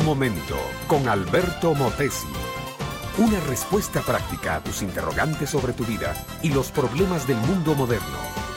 Un momento con Alberto Motesi. Una respuesta práctica a tus interrogantes sobre tu vida y los problemas del mundo moderno.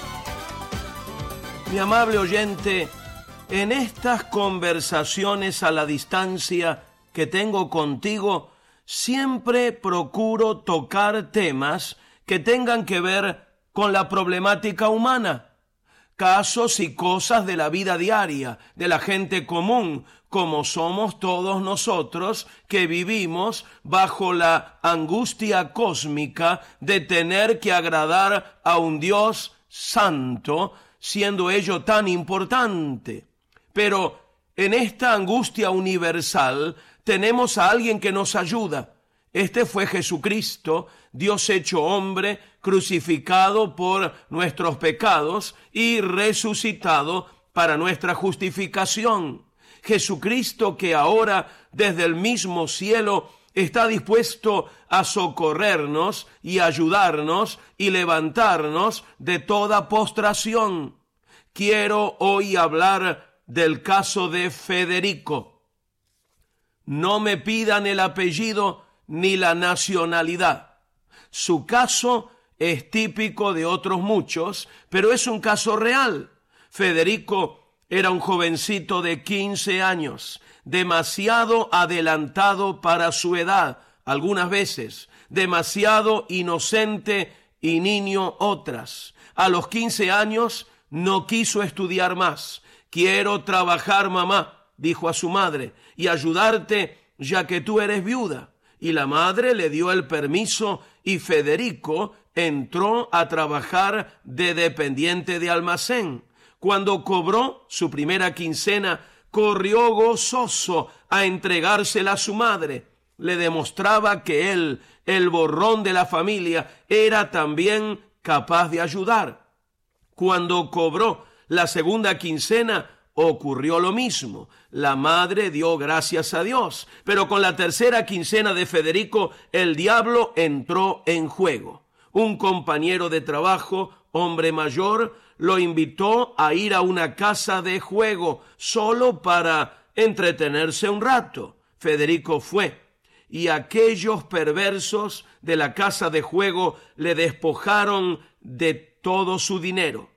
Mi amable oyente, en estas conversaciones a la distancia que tengo contigo, siempre procuro tocar temas que tengan que ver con la problemática humana, casos y cosas de la vida diaria, de la gente común, como somos todos nosotros que vivimos bajo la angustia cósmica de tener que agradar a un Dios santo, siendo ello tan importante. Pero en esta angustia universal tenemos a alguien que nos ayuda. Este fue Jesucristo, Dios hecho hombre, crucificado por nuestros pecados y resucitado para nuestra justificación. Jesucristo que ahora desde el mismo cielo está dispuesto a socorrernos y ayudarnos y levantarnos de toda postración. Quiero hoy hablar del caso de Federico. No me pidan el apellido ni la nacionalidad. Su caso es típico de otros muchos, pero es un caso real. Federico era un jovencito de 15 años, demasiado adelantado para su edad, algunas veces, demasiado inocente y niño otras. A los 15 años no quiso estudiar más. Quiero trabajar, mamá, dijo a su madre, y ayudarte ya que tú eres viuda. Y la madre le dio el permiso y Federico entró a trabajar de dependiente de almacén. Cuando cobró su primera quincena, corrió gozoso a entregársela a su madre. Le demostraba que él, el borrón de la familia, era también capaz de ayudar. Cuando cobró la segunda quincena, ocurrió lo mismo. La madre dio gracias a Dios, pero con la tercera quincena de Federico, el diablo entró en juego. Un compañero de trabajo, hombre mayor, lo invitó a ir a una casa de juego solo para entretenerse un rato. Federico fue, y aquellos perversos de la casa de juego le despojaron de todo su dinero.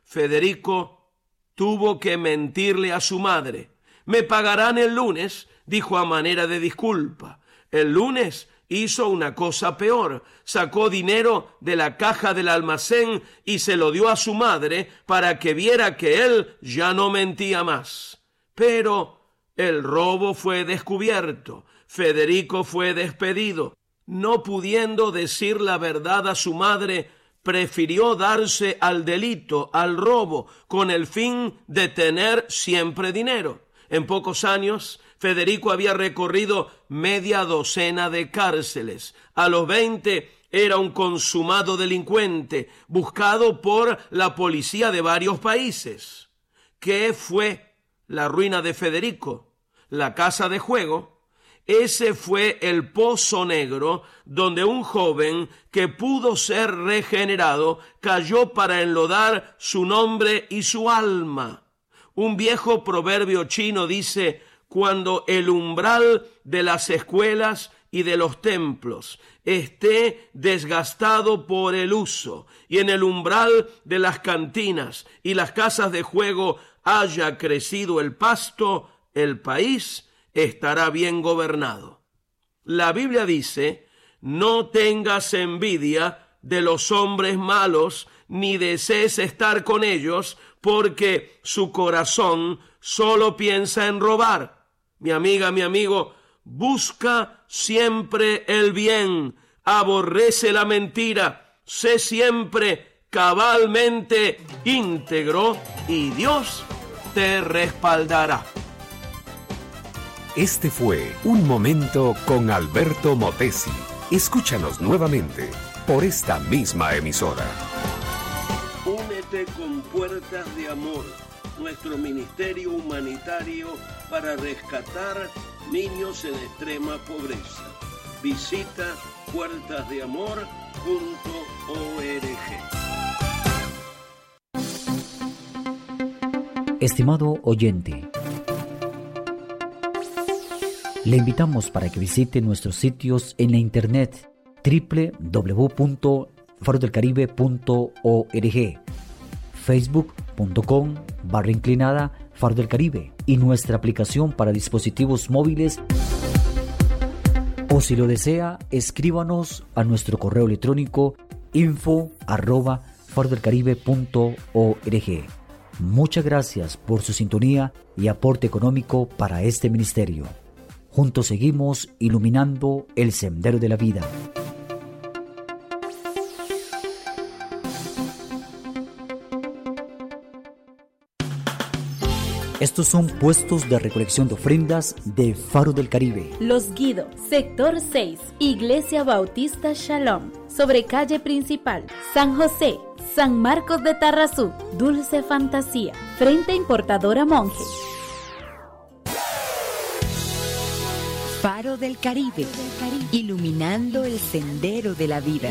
Federico tuvo que mentirle a su madre. «Me pagarán el lunes», dijo a manera de disculpa. El lunes hizo una cosa peor. Sacó dinero de la caja del almacén y se lo dio a su madre para que viera que él ya no mentía más. Pero el robo fue descubierto. Federico fue despedido. No pudiendo decir la verdad a su madre, prefirió darse al delito, al robo, con el fin de tener siempre dinero. En pocos años, Federico había recorrido media docena de cárceles. A los 20 era un consumado delincuente, buscado por la policía de varios países. ¿Qué fue la ruina de Federico? La casa de juego. Ese fue el pozo negro donde un joven que pudo ser regenerado cayó para enlodar su nombre y su alma. Un viejo proverbio chino dice: cuando el umbral de las escuelas y de los templos esté desgastado por el uso, y en el umbral de las cantinas y las casas de juego haya crecido el pasto, el país estará bien gobernado. La Biblia dice: no tengas envidia de los hombres malos, ni desees estar con ellos, porque su corazón solo piensa en robar. Mi amiga, mi amigo, busca siempre el bien, aborrece la mentira, sé siempre cabalmente íntegro y Dios te respaldará. Este fue Un Momento con Alberto Motesi. Escúchanos nuevamente por esta misma emisora. Únete con Puertas de Amor, nuestro ministerio humanitario para rescatar niños en extrema pobreza. Visita puertasdeamor.org. Estimado oyente, Le invitamos para que visite nuestros sitios en la internet www.farodelcaribe.org, facebook.com/inclinada Faro del Caribe y nuestra aplicación para dispositivos móviles. O si lo desea, escríbanos a nuestro correo electrónico info@farodelcaribe.org. Muchas gracias por su sintonía y aporte económico para este ministerio. Juntos seguimos iluminando el sendero de la vida. Estos son puestos de recolección de ofrendas de Faro del Caribe. Los Guido, sector 6, Iglesia Bautista Shalom, sobre calle principal, San José, San Marcos de Tarrazú, Dulce Fantasía, frente a Importadora Monje. Faro del Caribe, iluminando el sendero de la vida.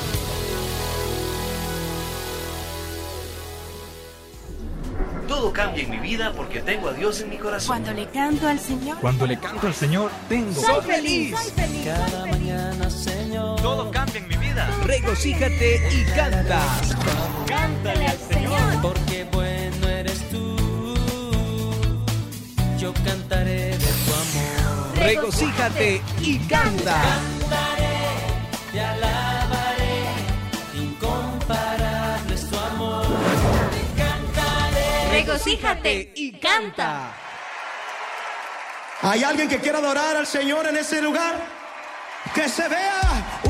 Todo cambia en mi vida porque tengo a Dios en mi corazón. Cuando le canto al Señor, tengo. Soy feliz. Cada mañana, Señor, Todo cambia en mi vida. Regocíjate y canta. Cántale al Señor. porque bueno eres tú. Yo cantaré de tu amor. Regocíjate y canta. Cantaré, te alabaré, incomparable es tu amor. Regocíjate y canta. ¿Hay alguien que quiera adorar al Señor en ese lugar? Que se vea